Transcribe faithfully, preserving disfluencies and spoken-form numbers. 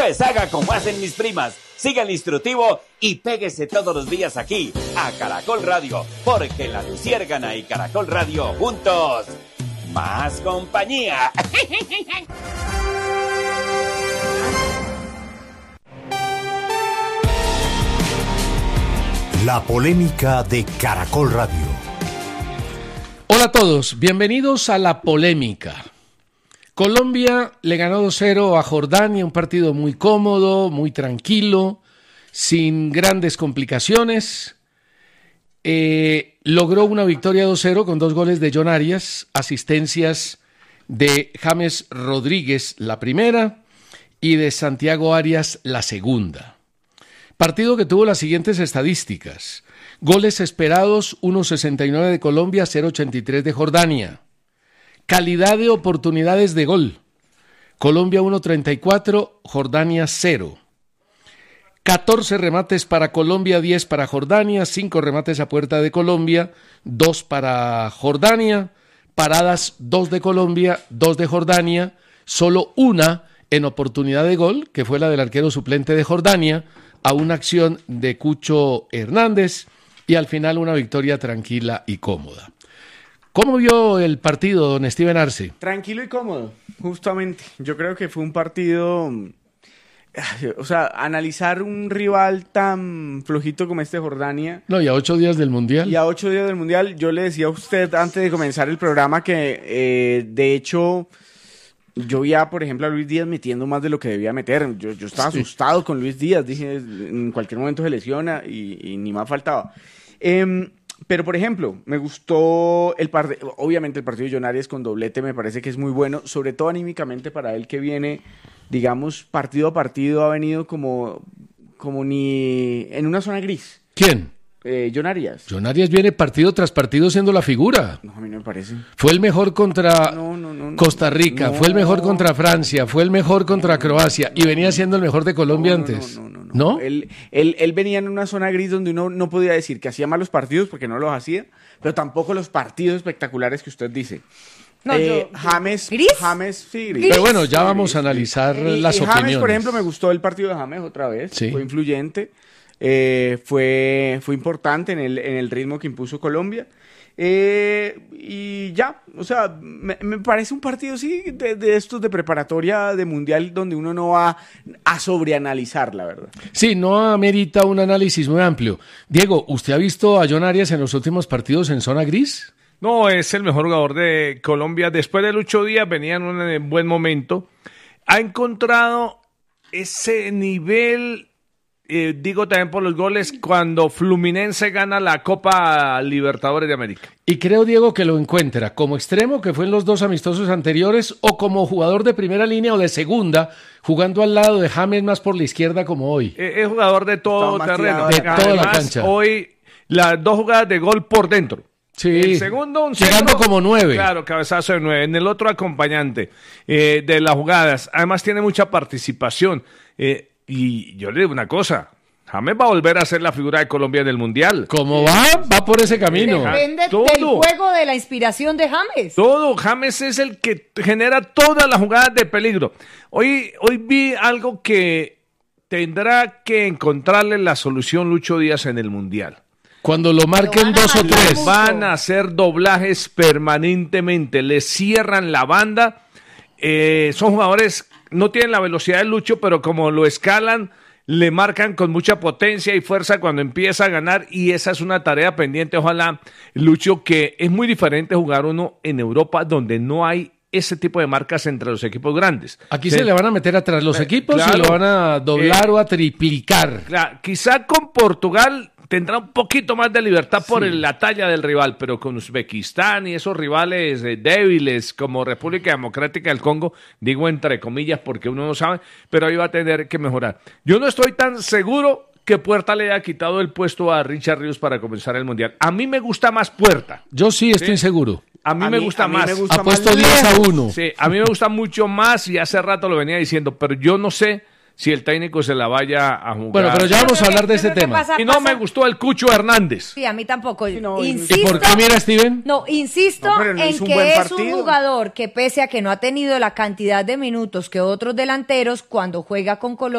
Pues haga como hacen mis primas. Siga el instructivo y péguese todos los días aquí, a Caracol Radio, porque La Luciérgana y Caracol Radio juntos, más compañía. La polémica de Caracol Radio. Hola a todos, bienvenidos a La Polémica. Colombia le ganó dos cero a Jordania, un partido muy cómodo, muy tranquilo, sin grandes complicaciones. Eh, logró una victoria dos cero con dos goles de John Arias, asistencias de James Rodríguez la primera y de Santiago Arias la segunda. Partido que tuvo las siguientes estadísticas. Goles esperados, uno sesenta y nueve de Colombia, cero ochenta y tres de Jordania. Calidad de oportunidades de gol. Colombia uno treinta y cuatro, Jordania cero. catorce remates para Colombia, diez para Jordania, cinco remates a puerta de Colombia, dos para Jordania. Paradas, dos de Colombia, dos de Jordania. Solo una en oportunidad de gol, que fue la del arquero suplente de Jordania, a una acción de Cucho Hernández, y al final una victoria tranquila y cómoda. ¿Cómo vio el partido, don Steven Arce? Tranquilo y cómodo, justamente. Yo creo que fue un partido... O sea, analizar un rival tan flojito como este Jordania... No, y a ocho días del Mundial. Y a ocho días del Mundial, yo le decía a usted antes de comenzar el programa que, eh, de hecho... Yo veía, por ejemplo, a Luis Díaz metiendo más de lo que debía meter. Yo, yo estaba sí. asustado con Luis Díaz. Dije, en cualquier momento se lesiona y, y ni más faltaba. Eh, pero, por ejemplo, me gustó el partido. Obviamente el partido de John Arias con doblete me parece que es muy bueno. Sobre todo anímicamente para él que viene, digamos, partido a partido ha venido como, como ni en una zona gris. ¿Quién? Eh, John Arias. John Arias viene partido tras partido siendo la figura. No, a mí no me parece. Fue el mejor contra no, no, no, no, Costa Rica, no. fue el mejor contra Francia, fue el mejor contra no, Croacia y venía siendo el mejor de Colombia no, no, antes. No, no, no. no. ¿No? Él, él, él venía en una zona gris donde uno no podía decir que hacía malos partidos porque no los hacía, pero tampoco los partidos espectaculares que usted dice. No, eh, yo, James, ¿Gris? James, sí, gris. Pero bueno, ya sí, vamos gris, a analizar y, las y opiniones. James, por ejemplo, me gustó el partido de James otra vez, sí. Fue influyente. Eh, fue, fue importante en el, en el ritmo que impuso Colombia. Eh, y ya, o sea, me, me parece un partido, sí, de, de estos de preparatoria de Mundial donde uno no va a sobreanalizar, la verdad. Sí, no amerita un análisis muy amplio. Diego, ¿usted ha visto a John Arias en los últimos partidos en zona gris? No, es el mejor jugador de Colombia. Después de Lucho Díaz venía en un buen momento. Ha encontrado ese nivel... Eh, digo también por los goles cuando Fluminense gana la Copa Libertadores de América. Y creo, Diego, que lo encuentra como extremo, que fue en los dos amistosos anteriores, o como jugador de primera línea o de segunda, jugando al lado de James más por la izquierda como hoy. Eh, es jugador de todo terreno. De Además, toda la cancha. Hoy las dos jugadas de gol por dentro. Sí, el segundo, un llegando centro, como nueve. Claro, cabezazo de nueve. En el otro acompañante eh, de las jugadas. Además tiene mucha participación. Eh, Y yo le digo una cosa, James va a volver a ser la figura de Colombia en el Mundial. ¿Cómo va? Va por ese camino. Depende Todo. del juego, de la inspiración de James. Todo, James es el que genera todas las jugadas de peligro. Hoy, hoy vi algo que tendrá que encontrarle la solución Lucho Díaz en el Mundial. Cuando lo marquen dos o tres. mucho. Van a hacer doblajes permanentemente, le cierran la banda. Eh, son jugadores... No tienen la velocidad de Lucho, pero como lo escalan, le marcan con mucha potencia y fuerza cuando empieza a ganar, y esa es una tarea pendiente. Ojalá, Lucho, que es muy diferente jugar uno en Europa donde no hay ese tipo de marcas entre los equipos grandes. Aquí sí. se le van a meter atrás los Eh, equipos claro. y lo van a doblar Eh, o a triplicar. Claro, quizá con Portugal tendrá un poquito más de libertad por Sí. el, la talla del rival, pero con Uzbekistán y esos rivales eh, débiles como República Democrática del Congo, digo entre comillas porque uno no sabe, pero ahí va a tener que mejorar. Yo no estoy tan seguro que Puerta le haya quitado el puesto a Richard Ríos para comenzar el Mundial. A mí me gusta más Puerta. Yo sí estoy Sí. seguro. A mí A me mí- gusta a mí más. me gusta Ha puesto más diez a lejos. uno. Sí, a mí me gusta mucho más y hace rato lo venía diciendo, pero yo no sé si el técnico se la vaya a jugar. Bueno, pero ya vamos a hablar de ese Yo creo que tema. pasa- Y no me gustó el Cucho Hernández. Sí, a mí tampoco. no, y- insisto, ¿Y por qué mira, Steven? No, insisto No, pero no en hizo un que buen es partido. un jugador que pese a que no ha tenido la cantidad de minutos que otros delanteros, cuando juega con Colombia